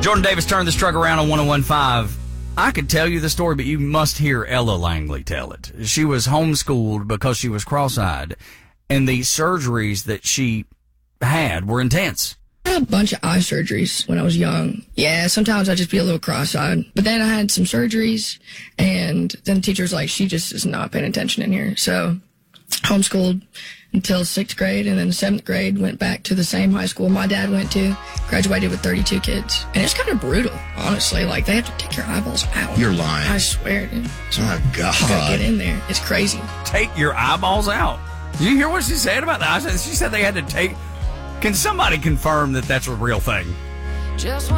Jordan Davis turned this truck around on 101.5. I could tell you the story, but you must hear Ella Langley tell it. She was homeschooled because she was cross-eyed, and the surgeries that she had were intense. I had a bunch of eye surgeries when I was young. Yeah, sometimes I'd just be a little cross-eyed. But then I had some surgeries, and then the teacher was like, she just is not paying attention in here. So homeschooled until 6th grade, and then 7th grade went back to the same high school my dad went to, graduated with 32 kids. And it's kind of brutal, honestly. Like, they have to take your eyeballs out. You're lying. I swear, dude. So Oh, God. you gotta get in there. It's crazy. Take your eyeballs out. Did you hear what she said about that? She said they had to take... Can somebody confirm that that's a real thing? Just